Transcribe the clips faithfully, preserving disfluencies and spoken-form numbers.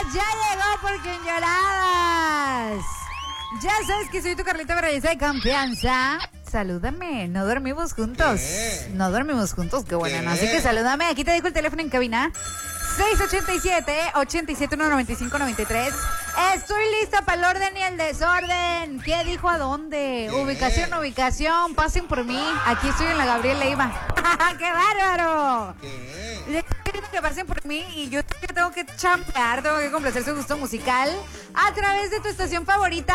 ya llegó por quien llorabas. Ya sabes que soy tu Carlita Belleza de confianza. Salúdame, no dormimos juntos. ¿Qué? No dormimos juntos, qué bueno, ¿Qué? ¿no? Así que salúdame, aquí te dejo el teléfono en cabina. seis ocho siete, ocho siete uno, nueve cinco nueve tres. Estoy lista para el orden y el desorden. ¿Qué dijo a dónde? ¿Qué? Ubicación, ubicación, pasen por mí. Aquí estoy en la Gabriel Leiva. ¡Qué bárbaro! ¿Qué? Le quiero que pasen por mí y yo tengo que champear, tengo que complacer su gusto musical a través de tu estación favorita.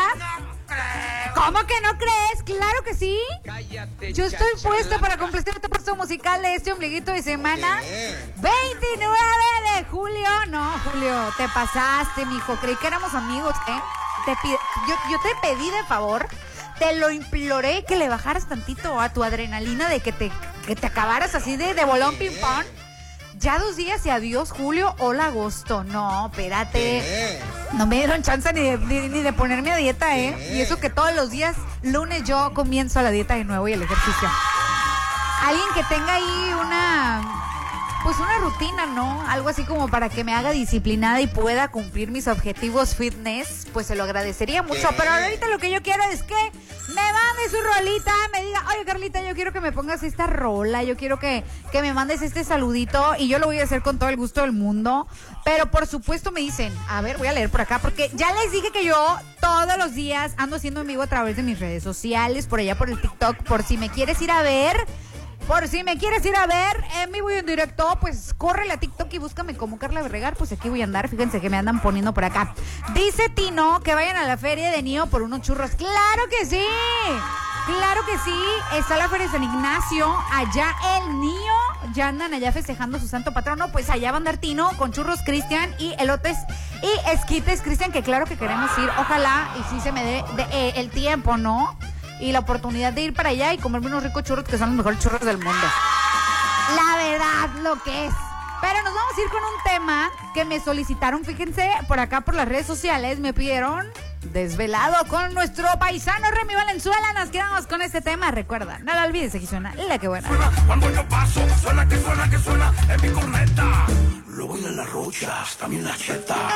¿Cómo que no crees? ¡Claro que sí! Yo estoy puesta para complacer tu gusto musical de este ombliguito de semana. ¿Qué? veintinueve de julio. No, Julio, te pasaste, mijo. Creí que éramos amigos, ¿eh? Te pide, yo, yo te pedí de favor, te lo imploré que le bajaras tantito a tu adrenalina de que te, que te acabaras así de, de bolón ping-pong. Ya dos días y adiós, Julio. Hola, agosto. No, espérate. ¿Qué? No me dieron chance ni de, ni, ni de ponerme a dieta, ¿eh? ¿Qué? Y eso que todos los días, lunes, yo comienzo la dieta de nuevo y el ejercicio. Alguien que tenga ahí una... Pues una rutina, ¿no? Algo así como para que me haga disciplinada y pueda cumplir mis objetivos fitness, pues se lo agradecería mucho. ¿Qué? Pero ahorita lo que yo quiero es que me mande su rolita, me diga, oye Carlita, yo quiero que me pongas esta rola, yo quiero que, que me mandes este saludito y yo lo voy a hacer con todo el gusto del mundo. Pero por supuesto me dicen, a ver, voy a leer por acá, porque ya les dije que yo todos los días ando haciendo en vivo a través de mis redes sociales, por allá por el TikTok, por si me quieres ir a ver. Por si me quieres ir a ver en vivo y en directo, pues córrele a TikTok y búscame como Carla Berregar, pues aquí voy a andar, fíjense que me andan poniendo por acá. Dice Tino que vayan a la feria de Nío por unos churros. ¡Claro que sí! ¡Claro que sí! Está la feria de San Ignacio, allá el Nío, ya andan allá festejando su santo patrono, pues allá va a andar Tino con churros Cristian y elotes y esquites Cristian, que claro que queremos ir, ojalá y sí se me dé de, eh, el tiempo, ¿no? Y la oportunidad de ir para allá y comerme unos ricos churros que son los mejores churros del mundo. La verdad, lo que es. Pero nos vamos a ir con un tema que me solicitaron, fíjense, por acá por las redes sociales, me pidieron desvelado con nuestro paisano Remy Valenzuela. Nos quedamos con este tema, recuerda, no la olvides, aquí suena La Que Buena. Suena cuando yo paso, suena que suena que suena en mi corneta. Lo bailan las rochas, también la cheta.